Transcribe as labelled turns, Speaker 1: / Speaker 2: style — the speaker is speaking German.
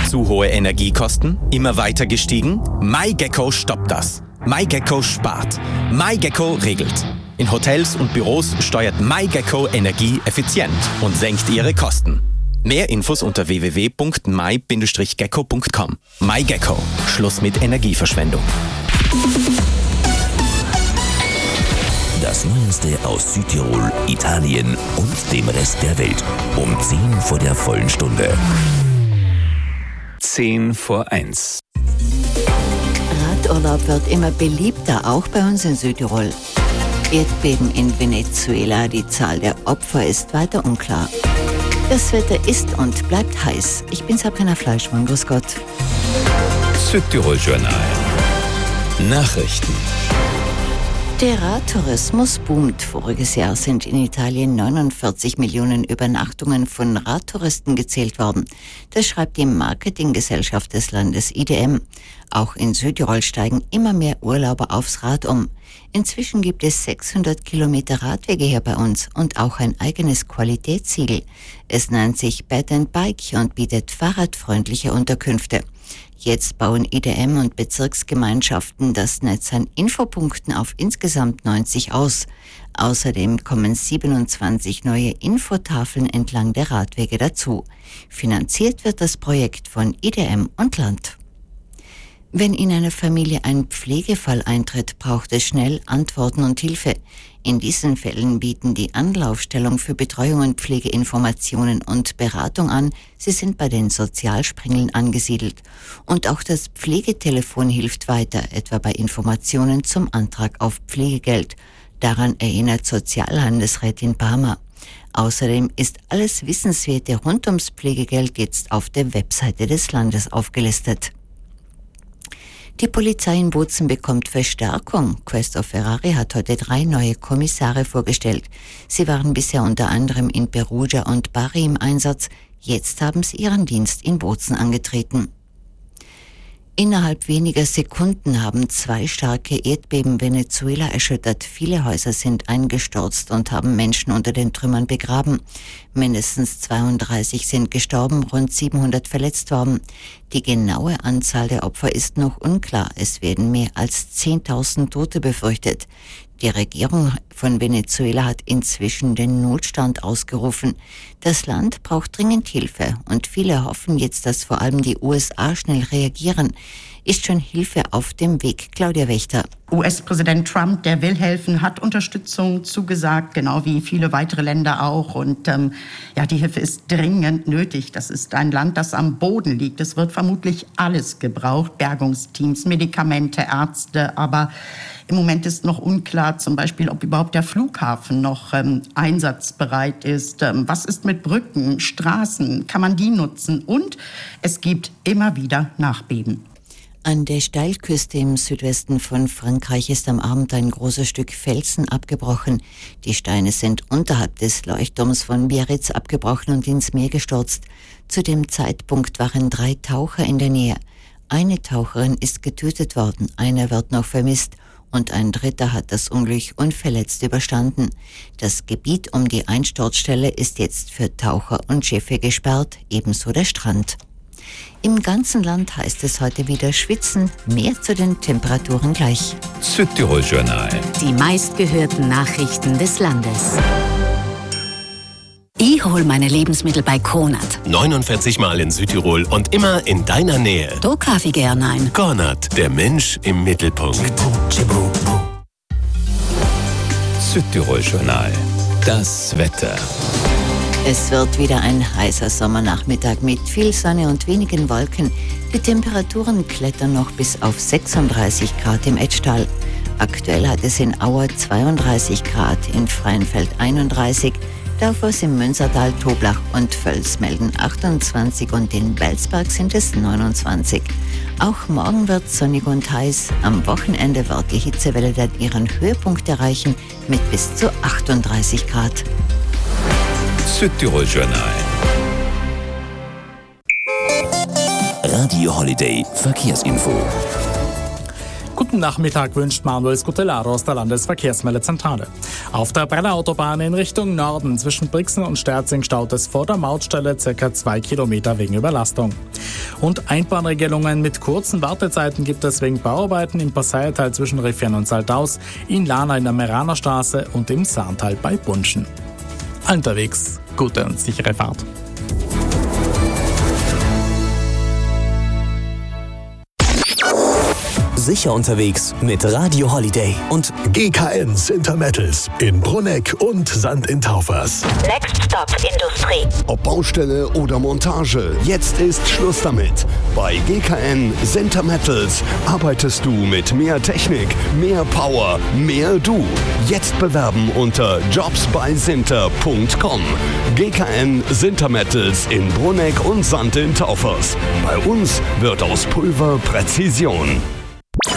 Speaker 1: Zu hohe Energiekosten? Immer weiter gestiegen? MyGecko stoppt das. MyGecko spart. MyGecko regelt. In Hotels und Büros steuert MyGecko Energie effizient und senkt ihre Kosten. Mehr Infos unter www.my-gecko.com. MyGecko. Schluss mit Energieverschwendung.
Speaker 2: Das Neueste aus Südtirol, Italien und dem Rest der Welt. Um 10 vor der vollen Stunde.
Speaker 3: 10:01.
Speaker 4: Radurlaub wird immer beliebter, auch bei uns in Südtirol. Erdbeben in Venezuela, die Zahl der Opfer ist weiter unklar. Das Wetter ist und bleibt heiß. Ich bin Sabrina Fleischmann, grüß Gott.
Speaker 3: Südtirol Journal. Nachrichten.
Speaker 4: Der Radtourismus boomt. Voriges Jahr sind in Italien 49 Millionen Übernachtungen von Radtouristen gezählt worden. Das schreibt die Marketinggesellschaft des Landes IDM. Auch in Südtirol steigen immer mehr Urlauber aufs Rad um. Inzwischen gibt es 600 Kilometer Radwege hier bei uns und auch ein eigenes Qualitätssiegel. Es nennt sich Bed & Bike und bietet fahrradfreundliche Unterkünfte. Jetzt bauen IDM und Bezirksgemeinschaften das Netz an Infopunkten auf insgesamt 90 aus. Außerdem kommen 27 neue Infotafeln entlang der Radwege dazu. Finanziert wird das Projekt von IDM und Land. Wenn in einer Familie ein Pflegefall eintritt, braucht es schnell Antworten und Hilfe. In diesen Fällen bieten die Anlaufstellen für Betreuung und Pflegeinformationen und Beratung an. Sie sind bei den Sozialsprengeln angesiedelt. Und auch das Pflegetelefon hilft weiter, etwa bei Informationen zum Antrag auf Pflegegeld. Daran erinnert Soziallandesrätin Barmer. Außerdem ist alles Wissenswerte rund ums Pflegegeld jetzt auf der Webseite des Landes aufgelistet. Die Polizei in Bozen bekommt Verstärkung. Questor Ferrari hat heute 3 neue Kommissare vorgestellt. Sie waren bisher unter anderem in Perugia und Bari im Einsatz. Jetzt haben sie ihren Dienst in Bozen angetreten. Innerhalb weniger Sekunden haben 2 starke Erdbeben Venezuela erschüttert. Viele Häuser sind eingestürzt und haben Menschen unter den Trümmern begraben. Mindestens 32 sind gestorben, rund 700 verletzt worden. Die genaue Anzahl der Opfer ist noch unklar. Es werden mehr als 10.000 Tote befürchtet. Die Regierung von Venezuela hat inzwischen den Notstand ausgerufen. Das Land braucht dringend Hilfe und viele hoffen jetzt, dass vor allem die USA schnell reagieren. Ist schon Hilfe auf dem Weg? Claudia Wächter.
Speaker 5: US-Präsident Trump, der will helfen, hat Unterstützung zugesagt, genau wie viele weitere Länder auch. Und die Hilfe ist dringend nötig. Das ist ein Land, das am Boden liegt. Es wird vermutlich alles gebraucht, Bergungsteams, Medikamente, Ärzte. Aber im Moment ist noch unklar, zum Beispiel, ob überhaupt der Flughafen noch einsatzbereit ist. Was ist mit Brücken, Straßen? Kann man die nutzen? Und es gibt immer wieder Nachbeben.
Speaker 4: An der Steilküste im Südwesten von Frankreich ist am Abend ein großes Stück Felsen abgebrochen. Die Steine sind unterhalb des Leuchtturms von Biarritz abgebrochen und ins Meer gestürzt. Zu dem Zeitpunkt waren 3 Taucher in der Nähe. Eine Taucherin ist getötet worden, einer wird noch vermisst und ein dritter hat das Unglück unverletzt überstanden. Das Gebiet um die Einsturzstelle ist jetzt für Taucher und Schiffe gesperrt, ebenso der Strand. Im ganzen Land heißt es heute wieder schwitzen, mehr zu den Temperaturen gleich.
Speaker 3: Südtirol Journal.
Speaker 6: Die meistgehörten Nachrichten des Landes. Ich hole meine Lebensmittel bei Konrad.
Speaker 2: 49 Mal in Südtirol und immer in deiner Nähe.
Speaker 6: Da kaufe ich gerne ein.
Speaker 2: Konrad, der Mensch im Mittelpunkt.
Speaker 3: Südtirol Journal. Das Wetter.
Speaker 4: Es wird wieder ein heißer Sommernachmittag mit viel Sonne und wenigen Wolken. Die Temperaturen klettern noch bis auf 36 Grad im Etschtal. Aktuell hat es in Auer 32 Grad, in Freienfeld 31, Daufers im Münstertal, Toblach und Völs melden 28 und in Belsberg sind es 29. Auch morgen wird sonnig und heiß. Am Wochenende wird die Hitzewelle dann ihren Höhepunkt erreichen mit bis zu 38 Grad.
Speaker 3: Südtirol Journal.
Speaker 2: Radio Holiday Verkehrsinfo.
Speaker 7: Guten Nachmittag wünscht Manuel Scutellaro aus der Landesverkehrsmeldezentrale. Auf der Brenner Autobahn in Richtung Norden zwischen Brixen und Sterzing staut es vor der Mautstelle ca. 2 Kilometer wegen Überlastung. Und Einbahnregelungen mit kurzen Wartezeiten gibt es wegen Bauarbeiten im Passierteil zwischen Riffian und Saltaus, in Lana in der Meranerstraße und im Saantal bei Bunschen. Unterwegs, gute und sichere Fahrt.
Speaker 8: Sicher unterwegs mit Radio Holiday und
Speaker 9: GKN Sintermettels in Brunegg und St. in Taufers.
Speaker 10: Next Stop Industrie.
Speaker 9: Ob Baustelle oder Montage, jetzt ist Schluss damit. Bei GKN Sintermettels arbeitest du mit mehr Technik, mehr Power, mehr du. Jetzt bewerben unter jobsbysinter.com. GKN Sintermettels in Brunegg und St. in Taufers. Bei uns wird aus Pulver Präzision.